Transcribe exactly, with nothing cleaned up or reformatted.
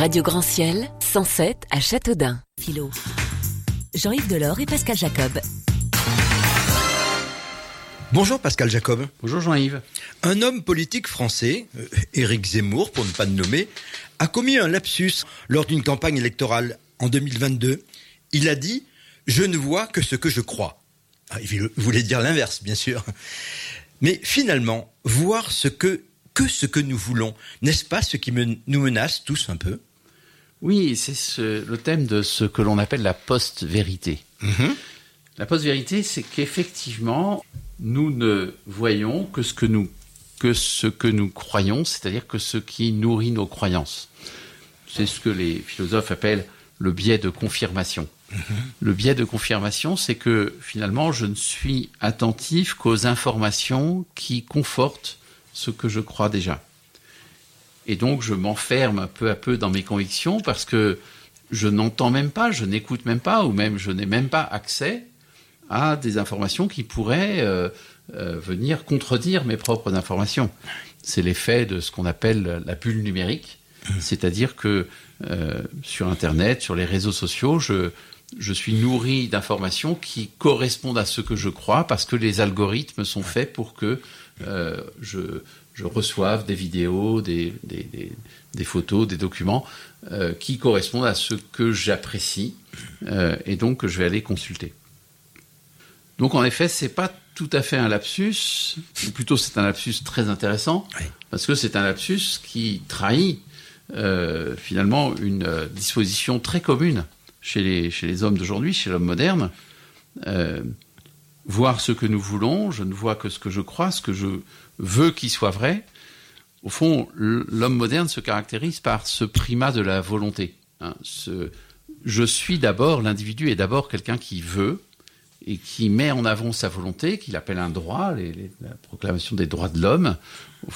Radio Grand Ciel, cent sept à Châteaudun. Philo. Jean-Yves Delors et Pascal Jacob. Bonjour Pascal Jacob. Bonjour Jean-Yves. Un homme politique français, euh, Éric Zemmour pour ne pas le nommer, a commis un lapsus lors d'une campagne électorale en deux mille vingt-deux. Il a dit « Je ne vois que ce que je crois ». Ah, il voulait dire l'inverse, bien sûr. Mais finalement, voir ce que, que ce que nous voulons, n'est-ce pas ce qui me, nous menace tous un peu ? Oui, c'est ce, le thème de ce que l'on appelle la post-vérité. Mmh. La post-vérité, c'est qu'effectivement, nous ne voyons que ce que nous, que ce que nous croyons, c'est-à-dire que ce qui nourrit nos croyances. C'est ce que les philosophes appellent le biais de confirmation. Mmh. Le biais de confirmation, c'est que finalement, je ne suis attentif qu'aux informations qui confortent ce que je crois déjà. Et donc, je m'enferme peu à peu dans mes convictions parce que je n'entends même pas, je n'écoute même pas, ou même je n'ai même pas accès à des informations qui pourraient euh, euh, venir contredire mes propres informations. C'est l'effet de ce qu'on appelle la bulle numérique, c'est-à-dire que euh, sur Internet, sur les réseaux sociaux, je, je suis nourri d'informations qui correspondent à ce que je crois parce que les algorithmes sont faits pour que euh, je, je reçoive des vidéos, des, des, des, des photos, des documents euh, qui correspondent à ce que j'apprécie euh, et donc que je vais aller consulter. Donc en effet, c'est pas tout à fait un lapsus, ou plutôt c'est un lapsus très intéressant, oui. Parce que c'est un lapsus qui trahit euh, finalement une euh, disposition très commune chez les, chez les hommes d'aujourd'hui, chez l'homme moderne. Euh, voir ce que nous voulons, je ne vois que ce que je crois, ce que je veux qu'il soit vrai. Au fond, l'homme moderne se caractérise par ce primat de la volonté. Hein, ce, je suis d'abord, l'individu est d'abord quelqu'un qui veut, et qui met en avant sa volonté, qu'il appelle un droit, les, les, la proclamation des droits de l'homme.